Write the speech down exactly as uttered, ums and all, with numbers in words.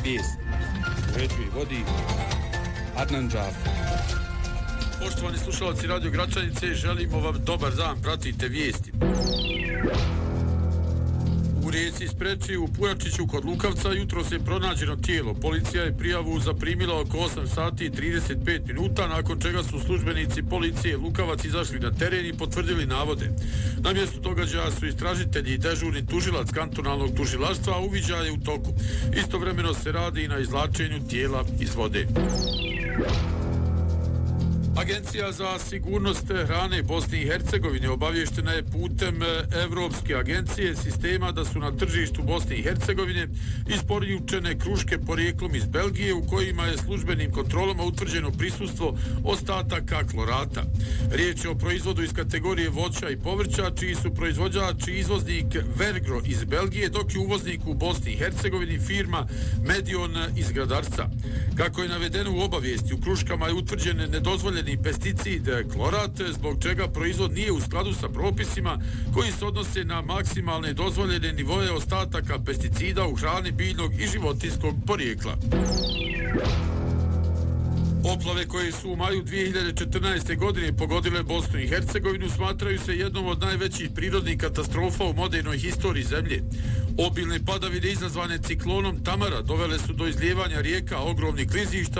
vijesti. Uređuje vodi Adnan Džafer. Poštovani slušalci Radio Gračanice, želimo vam dobar dan, pratite vijesti. U rijeci Spreči u Pujačiću kod Lukavca jutro se pronađeno tijelo. Policija je prijavu zaprimila oko osam sati i trideset pet minuta, nakon čega su službenici policije Lukavac izašli na teren i potvrdili navode. Na mjestu događaja su istražitelji i dežurni tužilac kantonalnog tužilaštva, a uviđaj je u toku. Istovremeno se radi i na izvlačenju tijela iz vode. Agencija za sigurnost hrane Bosne i Hercegovine obavještena je putem Evropske agencije sistema da su na tržištu Bosne i Hercegovine isporučene kruške porijeklom iz Belgije u kojima je službenim kontrolama utvrđeno prisustvo ostataka klorata. Riječ je o proizvodu iz kategorije voća i povrća, čiji su proizvođač i izvoznik Vergro iz Belgije, dok je uvoznik u Bosni i Hercegovini firma Medion iz Gradarca. Kako je navedeno u obavijesti, u kruškama je utvrđen nedozvoljeni pesticid klorat, zbog čega proizvod nije u skladu sa propisima koji se odnose na maksimalne dozvoljene nivoe ostataka pesticida u hrani biljnog i životinjskog porijekla. Poplave koje su u maju dvije hiljade četrnaeste. godine pogodile Bosnu i Hercegovinu smatraju se jednom od najvećih prirodnih katastrofa u modernoj historiji zemlje. Obilne padavine izazvane ciklonom Tamara dovele su do izlijevanja rijeka, ogromnih klizišta